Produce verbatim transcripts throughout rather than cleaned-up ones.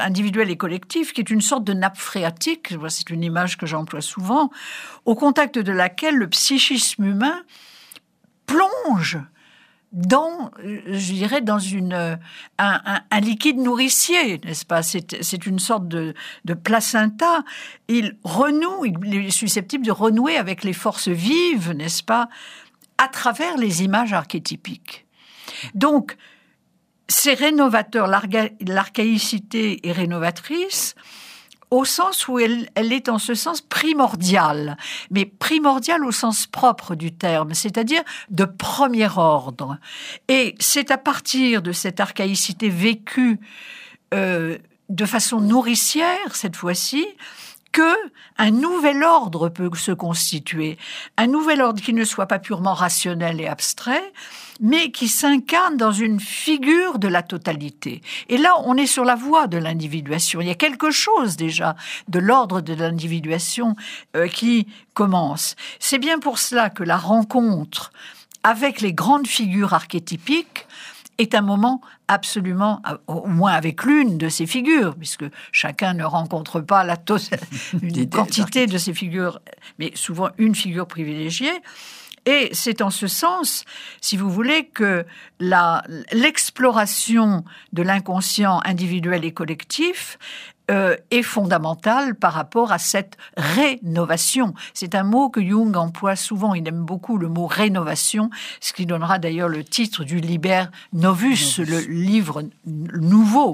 individuel et collectif, qui est une sorte de nappe phréatique, c'est une image que j'emploie souvent, au contact de laquelle le psychisme humain plonge dans, je dirais, dans une, un, un, un liquide nourricier, n'est-ce pas ? C'est, c'est une sorte de, de placenta. Il renoue, il est susceptible de renouer avec les forces vives, n'est-ce pas, à travers les images archétypiques. Donc, c'est rénovateur, l'arga, l'archaïcité est rénovatrice, au sens où elle, elle est en ce sens primordiale, mais primordiale au sens propre du terme, c'est-à-dire de premier ordre. Et c'est à partir de cette archaïcité vécue euh, de façon nourricière, cette fois-ci, que un nouvel ordre peut se constituer. Un nouvel ordre qui ne soit pas purement rationnel et abstrait, mais qui s'incarne dans une figure de la totalité. Et là, on est sur la voie de l'individuation. Il y a quelque chose déjà de l'ordre de l'individuation euh, qui commence. C'est bien pour cela que la rencontre avec les grandes figures archétypiques est un moment absolument, au moins avec l'une de ces figures, puisque chacun ne rencontre pas la to- une quantité de ces figures, mais souvent une figure privilégiée. Et c'est en ce sens, si vous voulez, que la, l'exploration de l'inconscient individuel et collectif euh, est fondamentale par rapport à cette rénovation. C'est un mot que Jung emploie souvent. Il aime beaucoup le mot rénovation, ce qui donnera d'ailleurs le titre du Liber Novus, Novus. Le livre nouveau.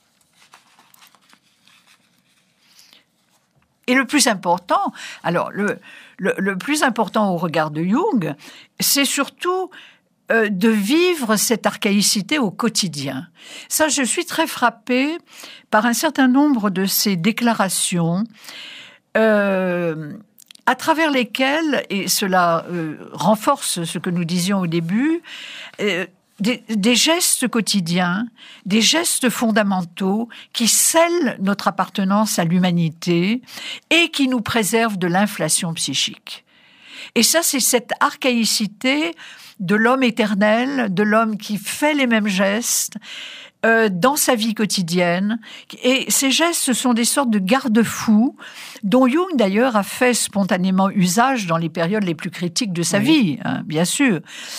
Et le plus important, alors le, le, le plus important au regard de Jung, c'est surtout euh, de vivre cette archaïcité au quotidien. Ça, je suis très frappée par un certain nombre de ces déclarations euh, à travers lesquelles, et cela euh, renforce ce que nous disions au début, euh, Des, des gestes quotidiens, des gestes fondamentaux qui scellent notre appartenance à l'humanité et qui nous préservent de l'inflation psychique. Et ça, c'est cette archaïcité de l'homme éternel, de l'homme qui fait les mêmes gestes euh, dans sa vie quotidienne. Et ces gestes, ce sont des sortes de garde-fous dont Jung, d'ailleurs, a fait spontanément usage dans les périodes les plus critiques de sa oui. vie, hein, bien sûr.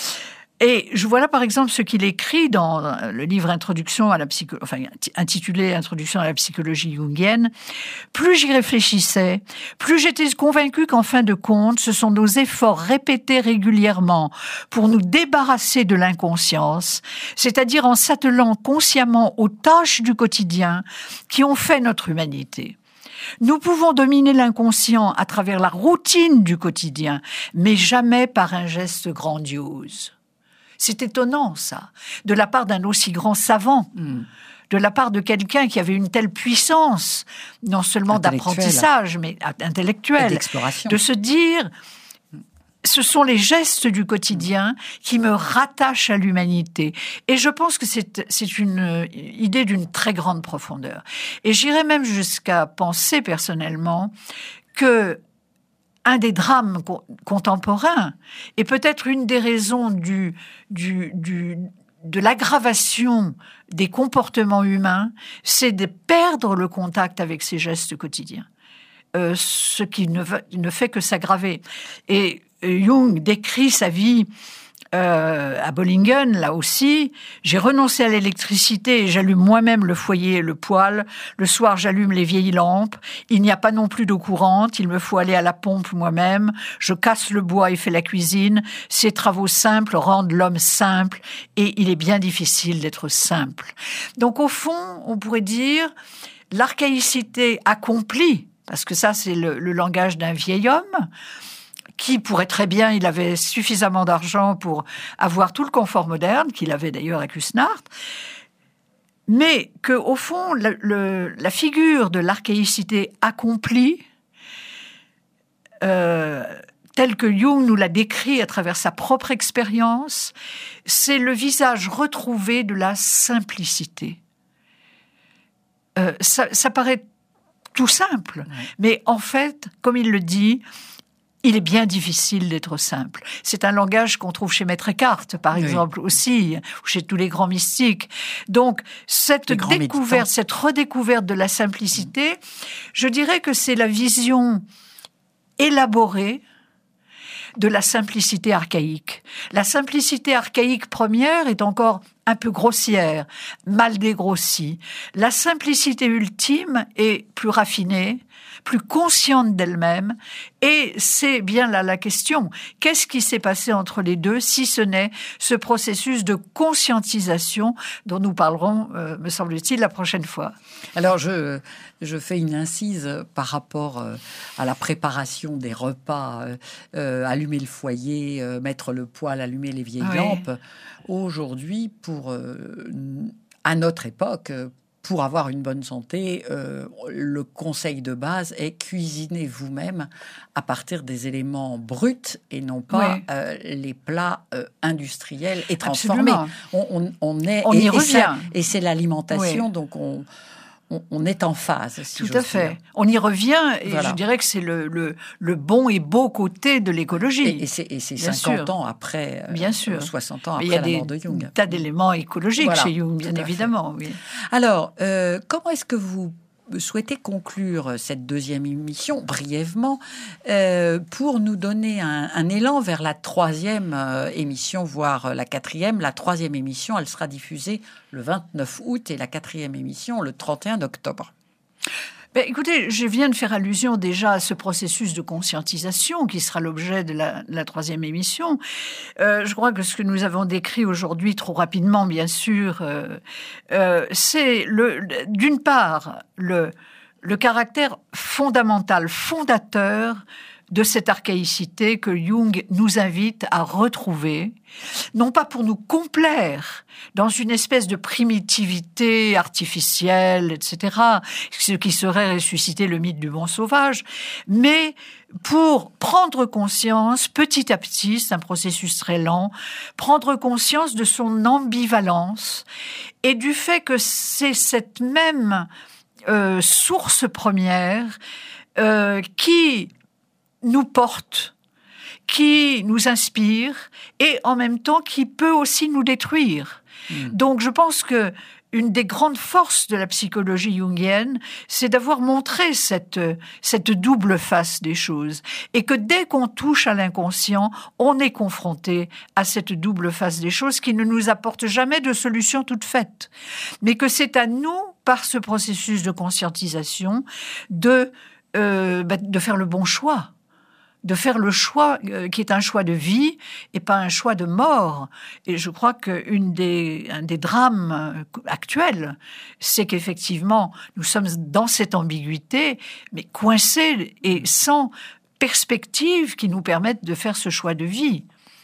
Et je vois là, par exemple, ce qu'il écrit dans le livre Introduction à la psycho... enfin, intitulé Introduction à la psychologie jungienne. Plus j'y réfléchissais, plus j'étais convaincu qu'en fin de compte, ce sont nos efforts répétés régulièrement pour nous débarrasser de l'inconscience, c'est-à-dire en s'attelant consciemment aux tâches du quotidien qui ont fait notre humanité. Nous pouvons dominer l'inconscient à travers la routine du quotidien, mais jamais par un geste grandiose. C'est étonnant, ça, de la part d'un aussi grand savant, mm. de la part de quelqu'un qui avait une telle puissance, non seulement d'apprentissage, mais intellectuelle, d'exploration. De se dire, ce sont les gestes du quotidien qui me rattachent à l'humanité. Et je pense que c'est, c'est une idée d'une très grande profondeur. Et j'irais même jusqu'à penser personnellement que un des drames co- contemporains, et peut-être une des raisons du, du, du, de l'aggravation des comportements humains, c'est de perdre le contact avec ces gestes quotidiens, euh, ce qui ne, va, ne fait que s'aggraver. Et Jung décrit sa vie Euh, à Bollingen, là aussi, j'ai renoncé à l'électricité et j'allume moi-même le foyer et le poêle. Le soir, j'allume les vieilles lampes. Il n'y a pas non plus d'eau courante. Il me faut aller à la pompe moi-même. Je casse le bois et fais la cuisine. Ces travaux simples rendent l'homme simple et il est bien difficile d'être simple. Donc, au fond, on pourrait dire l'archaïcité accomplie, parce que ça, c'est le, le langage d'un vieil homme, qui pourrait très bien, il avait suffisamment d'argent pour avoir tout le confort moderne, qu'il avait d'ailleurs à Küsnacht, mais qu'au fond, le, le, la figure de l'archaïcité accomplie, euh, telle que Jung nous l'a décrit à travers sa propre expérience, c'est le visage retrouvé de la simplicité. Euh, ça, ça paraît tout simple, ouais. Mais en fait, comme il le dit, il est bien difficile d'être simple. C'est un langage qu'on trouve chez Maître Eckhart, par exemple, oui. aussi, ou chez tous les grands mystiques. Donc, cette découverte, cette redécouverte de la simplicité, mmh. je dirais que c'est la vision élaborée de la simplicité archaïque. La simplicité archaïque première est encore un peu grossière, mal dégrossie. La simplicité ultime est plus raffinée, plus consciente d'elle-même, et c'est bien là la question. Qu'est-ce qui s'est passé entre les deux, si ce n'est ce processus de conscientisation dont nous parlerons, euh, me semble-t-il, la prochaine fois. Alors, je, je fais une incise par rapport euh, à la préparation des repas, euh, euh, allumer le foyer, euh, mettre le poêle, allumer les vieilles oui. lampes. Aujourd'hui, pour, euh, à notre époque, pour avoir une bonne santé, euh, le conseil de base est cuisiner vous-même à partir des éléments bruts et non pas oui. euh, les plats euh, industriels et transformés. On, on, on, est, on et, y et revient. Ça, et c'est l'alimentation, oui. donc on... On, on est en phase, si Tout à fait. Dire. On y revient, et voilà. je dirais que c'est le, le, le bon et beau côté de l'écologie. Et, et c'est, et c'est cinquante sûr. Ans après, bien sûr. soixante ans mais après la mort de Jung. Il y a des tas d'éléments écologiques voilà. chez Jung, bien évidemment. Oui. Alors, euh, comment est-ce que vous souhaitez conclure cette deuxième émission brièvement euh, pour nous donner un, un élan vers la troisième euh, émission, voire la quatrième. La troisième émission, elle sera diffusée le vingt-neuf août et la quatrième émission le trente et un octobre. Ben, écoutez, je viens de faire allusion déjà à ce processus de conscientisation qui sera l'objet de la, la troisième émission. Euh, je crois que ce que nous avons décrit aujourd'hui, trop rapidement bien sûr, euh, euh, c'est le, d'une part le, le caractère fondamental, fondateur de cette archaïcité que Jung nous invite à retrouver, non pas pour nous complaire dans une espèce de primitivité artificielle, et cetera, ce qui serait ressusciter le mythe du bon sauvage, mais pour prendre conscience, petit à petit, c'est un processus très lent, prendre conscience de son ambivalence et du fait que c'est cette même euh, source première euh, qui nous porte, qui nous inspire et en même temps qui peut aussi nous détruire. Mmh. Donc je pense que une des grandes forces de la psychologie jungienne, c'est d'avoir montré cette, cette double face des choses. Et que dès qu'on touche à l'inconscient, on est confronté à cette double face des choses qui ne nous apporte jamais de solution toute faite. Mais que c'est à nous, par ce processus de conscientisation, de, euh, bah, de faire le bon choix. De faire le choix euh, qui est un choix de vie et pas un choix de mort. Et je crois qu'un des, un des drames actuels, c'est qu'effectivement, nous sommes dans cette ambiguïté, mais coincés et sans perspective qui nous permettent de faire ce choix de vie.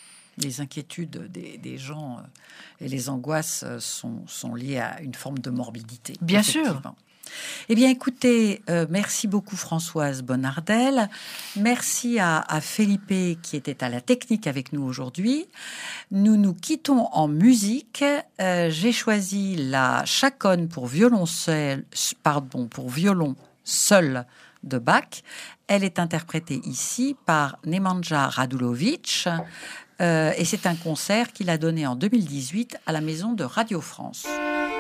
Les inquiétudes des, des gens et les angoisses sont, sont liées à une forme de morbidité. Bien sûr. Eh bien, écoutez, euh, merci beaucoup Françoise Bonnardel. Merci à, à Felipe qui était à la technique avec nous aujourd'hui. Nous nous quittons en musique. Euh, j'ai choisi la chaconne pour violon seul, pardon, pour violon seul de Bach. Elle est interprétée ici par Nemanja Radulovic. Euh, et c'est un concert qu'il a donné en deux mille dix-huit à la Maison de Radio France.